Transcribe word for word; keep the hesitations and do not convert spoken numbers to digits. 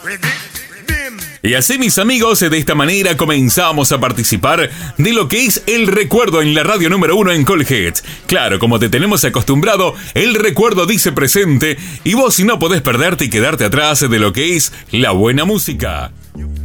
Y así, mis amigos, de esta manera comenzamos a participar de lo que es el recuerdo en la radio número uno en Colgate. Claro, como te tenemos acostumbrado, el recuerdo dice presente y vos no podés perderte y quedarte atrás de lo que es la buena música.